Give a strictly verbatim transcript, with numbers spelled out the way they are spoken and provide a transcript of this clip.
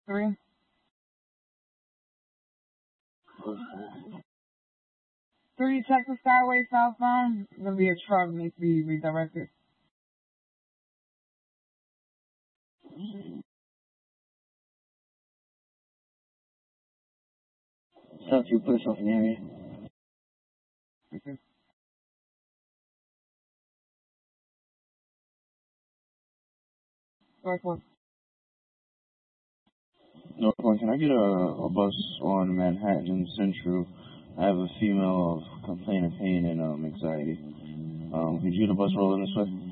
Three. Three, Texas Skyway southbound. There's gonna be a truck needs to be redirected. South two, push off an area. Okay. Northwest. No, can I get a, a bus on Manhattan Central? I have a female complaining of pain and um, anxiety. Um, could you get a bus rolling this way?